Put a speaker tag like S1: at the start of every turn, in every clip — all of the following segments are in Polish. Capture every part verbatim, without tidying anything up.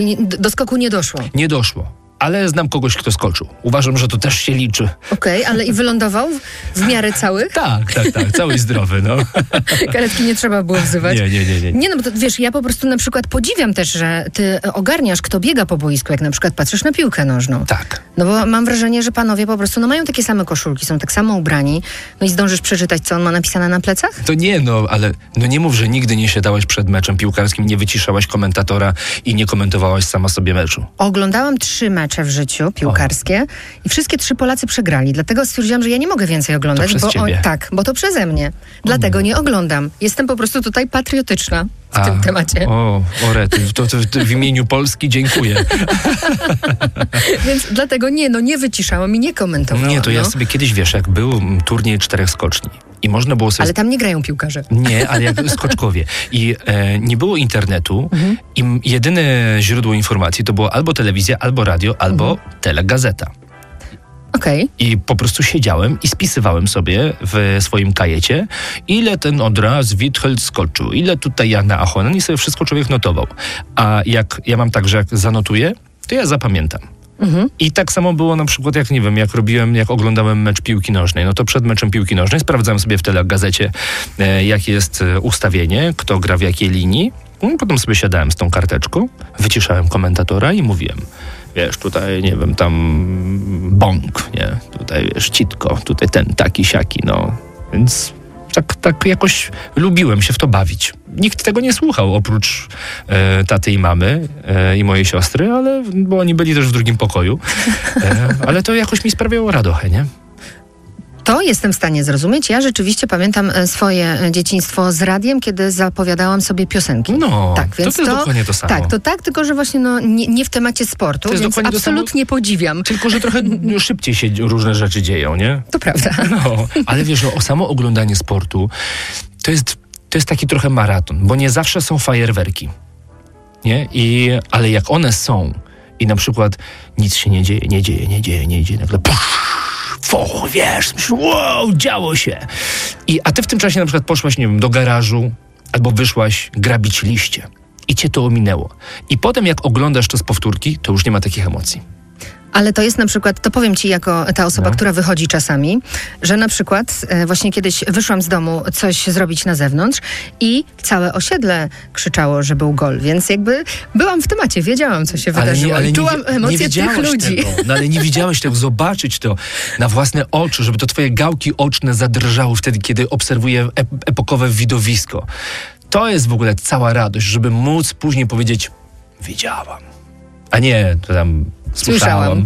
S1: Do skoku nie doszło.
S2: Nie doszło. Ale znam kogoś, kto skoczył. Uważam, że to też się liczy.
S1: Okej, okay, ale i wylądował w miarę cały?
S2: Tak, tak, tak. Cały i zdrowy, no.
S1: Karetki nie trzeba było wzywać.
S2: Nie, nie, nie. Nie,
S1: nie no bo to, wiesz, ja po prostu na przykład podziwiam też, że ty ogarniasz, kto biega po boisku, jak na przykład patrzysz na piłkę nożną.
S2: Tak.
S1: No bo mam wrażenie, że panowie po prostu no mają takie same koszulki, są tak samo ubrani. No i zdążysz przeczytać, co on ma napisane na plecach?
S2: To nie, no, ale no nie mów, że nigdy nie siadałaś przed meczem piłkarskim, nie wyciszałaś komentatora i nie komentowałaś sama sobie meczu.
S1: Oglądałam trzy mecze w życiu, piłkarskie, i wszystkie trzy Polacy przegrali. Dlatego stwierdziłam, że ja nie mogę więcej oglądać.
S2: To przez
S1: bo
S2: ciebie.
S1: O, tak, bo to przeze mnie. Dlatego
S2: o.
S1: nie oglądam. Jestem po prostu tutaj patriotyczna w
S2: A,
S1: tym temacie.
S2: O, o rety, to, to, to w imieniu Polski dziękuję.
S1: Więc dlatego nie, no nie wyciszałam i nie komentowałam.
S2: Nie, to
S1: no.
S2: ja sobie kiedyś, wiesz, jak był turniej czterech skoczni i można było sobie...
S1: Ale tam nie grają piłkarze.
S2: Nie, ale jak skoczkowie. I e, nie było internetu mhm. i jedyne źródło informacji to było albo telewizja, albo radio, albo mhm. telegazeta.
S1: Okay.
S2: I po prostu siedziałem i spisywałem sobie w swoim kajecie, ile ten odraz Withold skoczył, ile tutaj Jana Ahonen i sobie wszystko człowiek notował. A jak ja mam tak, że jak zanotuję, to ja zapamiętam. Mhm. I tak samo było na przykład, jak nie wiem, jak robiłem, jak oglądałem mecz piłki nożnej, no to przed meczem piłki nożnej sprawdzałem sobie w telegazecie, e, jakie jest ustawienie, kto gra w jakiej linii. No, potem sobie siadałem z tą karteczką, wyciszałem komentatora i mówiłem, wiesz, tutaj, nie wiem, tam bąk, nie? Tutaj, wiesz, citko, tutaj ten, taki, siaki, no. Więc tak, tak jakoś lubiłem się w to bawić. Nikt tego nie słuchał, oprócz e, taty i mamy e, i mojej siostry, ale, bo oni byli też w drugim pokoju. E, ale to jakoś mi sprawiało radochę, nie?
S1: To jestem w stanie zrozumieć. Ja rzeczywiście pamiętam swoje dzieciństwo z radiem, kiedy zapowiadałam sobie piosenki.
S2: No,
S1: tak, więc
S2: to, to jest dokładnie to samo.
S1: Tak, to tak, tylko że właśnie no, nie, nie w temacie sportu,
S2: to jest
S1: więc absolutnie podziwiam.
S2: Tylko, że trochę szybciej się różne rzeczy dzieją, nie?
S1: To prawda.
S2: No, ale wiesz, o samo oglądanie sportu to jest, to jest taki trochę maraton, bo nie zawsze są fajerwerki, nie? I, ale jak one są i na przykład nic się nie dzieje, nie dzieje, nie dzieje, nie dzieje, nagle pusz, Fo, wiesz, wow, działo się. I, a ty w tym czasie na przykład poszłaś, nie wiem, do garażu albo wyszłaś grabić liście i cię to ominęło. I potem jak oglądasz to z powtórki, to już nie ma takich emocji.
S1: Ale to jest na przykład, to powiem ci jako ta osoba, no. która wychodzi czasami, że na przykład e, właśnie kiedyś wyszłam z domu coś zrobić na zewnątrz i całe osiedle krzyczało, że był gol, więc jakby byłam w temacie, wiedziałam, co się
S2: ale
S1: wydarzyło
S2: nie, ale
S1: i czułam
S2: nie,
S1: emocje
S2: nie
S1: tych ludzi.
S2: Tego. No ale nie widziałeś tego, zobaczyć to na własne oczy, żeby to twoje gałki oczne zadrżały wtedy, kiedy obserwuję ep- epokowe widowisko. To jest w ogóle cała radość, żeby móc później powiedzieć, widziałam, a nie to tam...
S1: Słyszałam.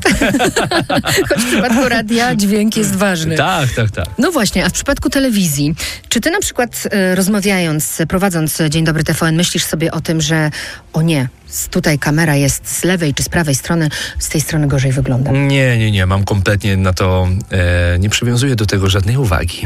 S1: Choć w przypadku radia dźwięk jest ważny.
S2: Tak, tak, tak.
S1: No właśnie, a w przypadku telewizji, czy ty na przykład e, rozmawiając, prowadząc Dzień Dobry T V N, myślisz sobie o tym, że o nie, tutaj kamera jest z lewej czy z prawej strony, z tej strony gorzej wygląda?
S2: Nie, nie, nie, mam kompletnie na to, e, nie przywiązuję do tego żadnej uwagi.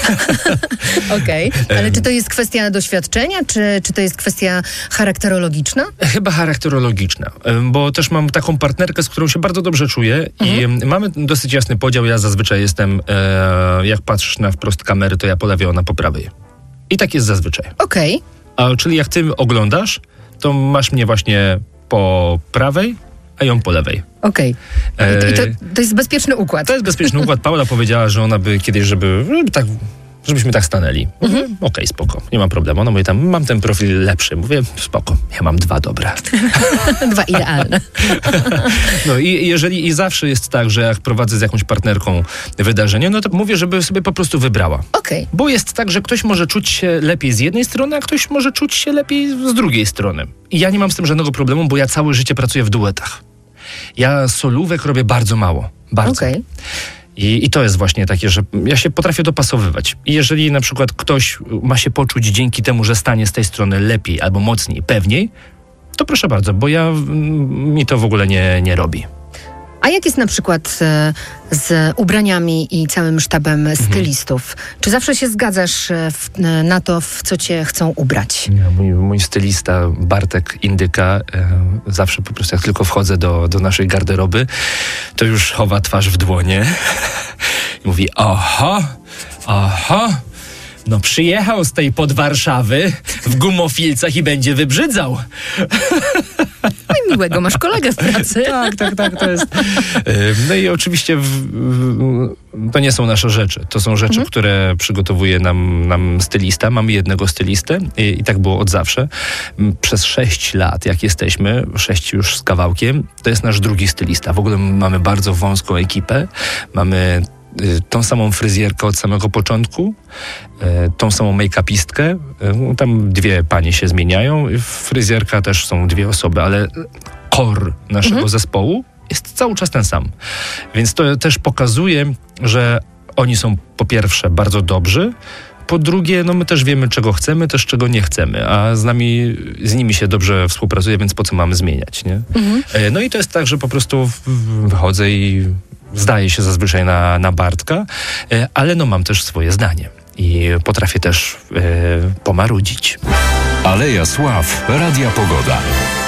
S1: Okej, okay. Ale czy to jest kwestia doświadczenia, czy, czy to jest kwestia charakterologiczna?
S2: Chyba charakterologiczna, bo też mam taką partnerkę, z którą się bardzo dobrze czuję mhm. i mamy dosyć jasny podział. Ja zazwyczaj jestem, e, jak patrzysz na wprost kamery, to ja po lewej, ona po prawej. I tak jest zazwyczaj.
S1: Okej.
S2: Okay. Czyli jak ty oglądasz, to masz mnie właśnie po prawej, a ją po lewej.
S1: Okej. Okay. I to, to jest bezpieczny układ.
S2: To jest bezpieczny układ. Paula powiedziała, że ona by kiedyś, żeby, żeby tak... żebyśmy tak stanęli. Mhm. Okej, okay, spoko, nie ma problemu. Ona mówi tam, mam ten profil lepszy. Mówię, spoko, ja mam dwa dobre.
S1: Dwa idealne.
S2: No i jeżeli i zawsze jest tak, że jak prowadzę z jakąś partnerką wydarzenie, no to mówię, żeby sobie po prostu wybrała.
S1: Okej. Okay.
S2: Bo jest tak, że ktoś może czuć się lepiej z jednej strony, a ktoś może czuć się lepiej z drugiej strony. I ja nie mam z tym żadnego problemu, bo ja całe życie pracuję w duetach. Ja solówek robię bardzo mało. Bardzo.
S1: Okej. Okay.
S2: I, I to jest właśnie takie, że ja się potrafię dopasowywać. I jeżeli na przykład ktoś ma się poczuć dzięki temu, że stanie z tej strony lepiej albo mocniej, pewniej, to proszę bardzo, bo ja mi to w ogóle nie, nie robi.
S1: A jak jest na przykład z ubraniami i całym sztabem stylistów? Mhm. Czy zawsze się zgadzasz w, na to, w co cię chcą ubrać?
S2: Ja, mój, mój stylista Bartek Indyka e, zawsze po prostu jak tylko wchodzę do, do naszej garderoby, to już chowa twarz w dłonie i mówi, oho, oho, no przyjechał z tej Podwarszawy w gumofilcach i będzie wybrzydzał.
S1: No i miłego, masz kolegę w pracy.
S2: Tak, tak, tak, to jest. No i oczywiście w, w, to nie są nasze rzeczy. To są rzeczy, mhm. które przygotowuje nam, nam stylista. Mamy jednego stylistę i, i tak było od zawsze. Przez sześć lat, jak jesteśmy, sześć już z kawałkiem, to jest nasz drugi stylista. W ogóle mamy bardzo wąską ekipę. Mamy tą samą fryzjerkę od samego początku, tą samą make-upistkę. Tam dwie panie się zmieniają. Fryzjerka też są dwie osoby, ale core naszego mhm. zespołu jest cały czas ten sam. Więc to też pokazuje, że oni są po pierwsze bardzo dobrzy, po drugie, no my też wiemy, czego chcemy, też czego nie chcemy, a z nami, z nimi się dobrze współpracuje, więc po co mamy zmieniać, nie? Mhm. No i to jest tak, że po prostu wychodzę i zdaję się zazwyczaj na, na Bartka, ale no mam też swoje zdanie i potrafię też e, pomarudzić.
S3: Aleja Sław, Radia Pogoda.